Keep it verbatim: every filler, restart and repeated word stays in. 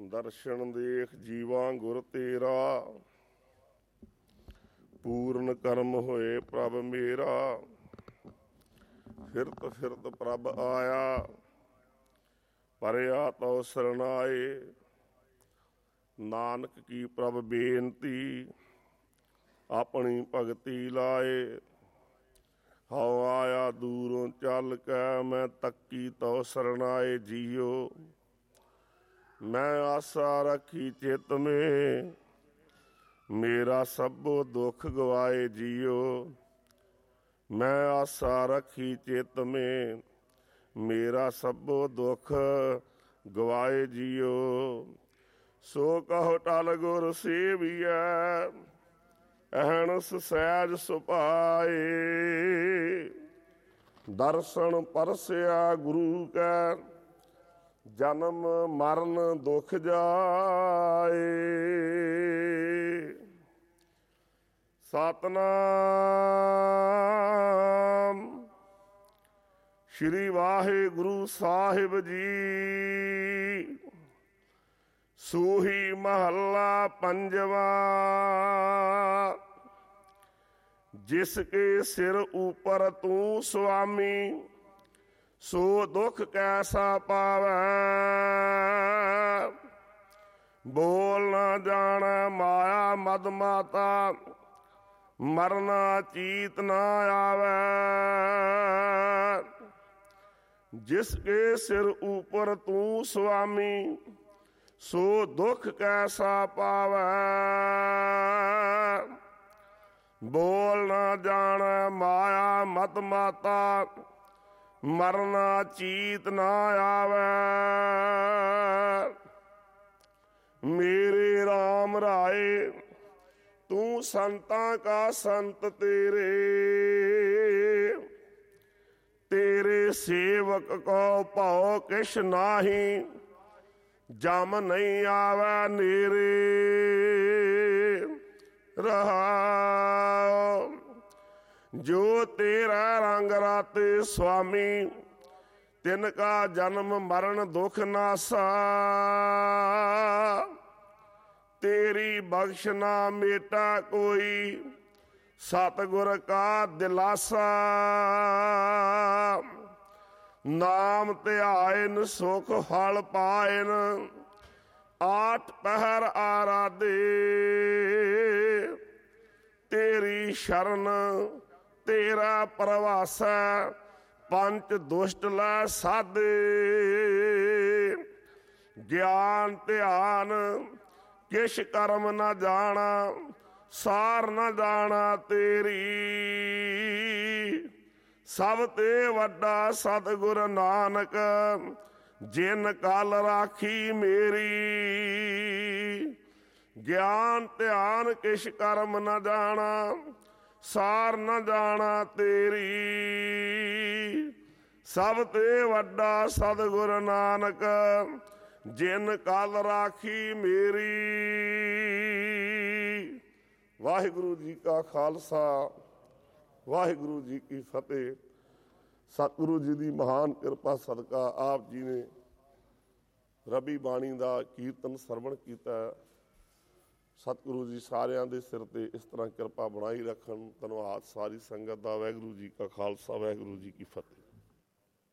ਦਰਸ਼ਨ ਦੇਖ ਜੀਵਾਂ ਗੁਰ ਤੇਰਾ, ਪੂਰਨ ਕਰਮ ਹੋਏ ਪ੍ਰਭ ਮੇਰਾ। ਫਿਰਤ ਫਿਰਤ ਪ੍ਰਭ ਆਇਆ, ਪਰਿਆ ਤਉ ਸਰਨਾਏ। ਨਾਨਕ ਕੀ ਪ੍ਰਭ ਬੇਨਤੀ, ਆਪਣੀ ਭਗਤੀ ਲਾਏ। ਹਉ ਆਇਆ ਦੂਰੋਂ ਚੱਲ ਕੇ, ਮੈਂ ਤੱਕੀ ਤਉ ਸਰਨਾਏ ਜੀਓ। ਮੈਂ ਆਸਾ ਰੱਖੀ ਚਿੱਤ ਮੇ, ਮੇਰਾ ਸਭੋ ਦੁੱਖ ਗਵਾਏ ਜੀਓ। ਮੈਂ ਆਸਾ ਰੱਖੀ ਚਿੱਤ ਮੇ, ਮੇਰਾ ਸਭੋ ਦੁੱਖ ਗਵਾਏ ਜੀਓ। ਸੋ ਕਹੋ ਟਲ ਗੁਰ ਸੇਵੀਐ, ਅਹਨਸ ਸਹਿਜ ਸੁਭਾਏ। ਦਰਸ਼ਨ ਪਰਸਿਆ ਗੁਰੂ ਕੈ, ਜਨਮ ਮਰਨ ਦੁਖ ਜਾਏ। ਸਤਿਨਾਮ ਸ਼੍ਰੀ ਵਾਹਿਗੁਰੂ ਸਾਹਿਬ ਜੀ। ਸੂਹੀ ਮਹੱਲਾ ਪੰਜਵਾ। ਜਿਸ ਕੇ ਸਿਰ ਉਪਰ ਤੂੰ ਸੁਆਮੀ, ਸੋ ਦੁੱਖ ਕੈਸਾ ਪਾਵੈ। ਬੋਲ ਨਾ ਜਾਣੈ ਮਾਇਆ ਮਦ ਮਾਤਾ, ਮਰਨਾ ਚੀਤ ਨਾ ਆਵੈ। ਜਿਸ ਕੇ ਸਿਰ ਉਪਰ ਤੂੰ ਸੁਆਮੀ, ਸੋ ਦੁੱਖ ਕੈਸਾ ਪਾਵੈ। ਬੋਲ ਨਾ ਜਾਣੈ ਮਾਇਆ ਮਦ ਮਾਤਾ, ਮਰਨਾ ਚੀਤ ਨਾ ਆਵੈ। ਮੇਰੇ ਰਾਮ ਰਾਏ, ਤੂੰ ਸੰਤਾਂ ਕਾ ਸੰਤ ਤੇਰੇ। ਤੇਰੇ ਸੇਵਕ ਕੋ ਭਉ ਕਿਛ ਨਾਹੀ, ਜਮ ਨਹੀਂ ਆਵੈ ਨੇਰੇ। ਰਹਾਉ ਜੋ ਤੇਰਾ ਰੰਗ ਰਾਤੇ ਸੁਆਮੀ, ਤਿਨ ਕਾ ਜਨਮ ਮਰਨ ਦੁਖ ਨਾਸਾ। ਤੇਰੀ ਬਖਸ਼ ਨਾ ਮੇਟਾ ਕੋਈ, ਸਤਿਗੁਰ ਕਾ ਦਿਲਾਸਾ। ਨਾਮ ਧਿਆਇਨ ਸੁਖ ਫਲ ਪਾਇਨ, ਆਠ ਪਹਿਰ ਆਰਾਧੇ। ਤੇਰੀ ਸ਼ਰਨ ਤੇਰਾ ਪ੍ਰਵਾਸੈ, ਪੰਚ ਦੁਸ਼ਟ ਲੈ ਸਾਧੇ। ਗਿਆਨ ਧਿਆਨ ਕਿਛ ਕਰਮ ਨਾ ਜਾਣਾ, ਸਾਰ ਨਾ ਜਾਣਾ ਤੇਰੀ। ਸਭ ਤੇ ਵੱਡਾ ਸਤਿਗੁਰ ਨਾਨਕ, ਜਿਨ ਕਲ ਰਾਖੀ ਮੇਰੀ। ਗਿਆਨ ਧਿਆਨ ਕਿਛ ਕਰਮ ਨਾ ਜਾਣਾ, ਸਾਰ ਨਾ ਜਾਣਾ ਤੇਰੀ। ਸਭ ਤੇ ਵੱਡਾ ਸਤਿਗੁਰ ਨਾਨਕ, ਜਿਨ ਕਲ ਰਾਖੀ ਮੇਰੀ। ਵਾਹਿਗੁਰੂ ਜੀ ਕਾ ਖਾਲਸਾ, ਵਾਹਿਗੁਰੂ ਜੀ ਕੀ ਫਤਿਹ। ਸਤਿਗੁਰੂ ਜੀ ਦੀ ਮਹਾਨ ਕਿਰਪਾ ਸਦਕਾ ਆਪ ਜੀ ਨੇ ਰਬੀ ਬਾਣੀ ਦਾ ਕੀਰਤਨ ਸਰਵਣ ਕੀਤਾ। ਸਤਿਗੁਰੂ ਜੀ ਸਾਰਿਆਂ ਦੇ ਸਿਰ ਤੇ ਇਸ ਤਰ੍ਹਾਂ ਕਿਰਪਾ ਬਣਾਈ ਰੱਖਣ। ਧੰਨਵਾਦ ਸਾਰੀ ਸੰਗਤ ਦਾ। ਵਾਹਿਗੁਰੂ ਜੀ ਕਾ ਖਾਲਸਾ, ਵਾਹਿਗੁਰੂ ਜੀ ਕੀ ਫਤਿਹ।